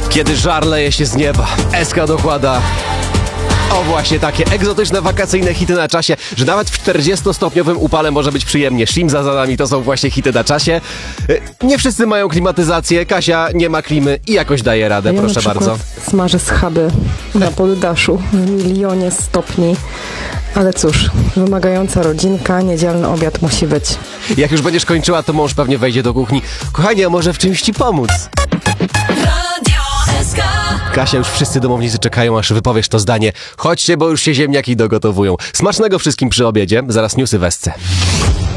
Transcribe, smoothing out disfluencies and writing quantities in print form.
Kiedy żar leje się z nieba, SK dokłada o właśnie takie egzotyczne, wakacyjne hity na czasie, że nawet w 40-stopniowym upale może być przyjemnie. Shimza za nami, to są właśnie hity na czasie. Nie wszyscy mają klimatyzację, Kasia nie ma klimy i jakoś daje radę, Ja proszę na bardzo. Smażę schaby na poddaszu w milionie stopni. Ale cóż, wymagająca rodzinka, niedzielny obiad musi być. Jak już będziesz kończyła, to mąż pewnie wejdzie do kuchni. Kochanie, a może w czymś ci pomóc? Kasia, już wszyscy domownicy czekają, aż wypowiesz to zdanie. Chodźcie, bo już się ziemniaki dogotowują. Smacznego wszystkim przy obiedzie. Zaraz newsy w Esce.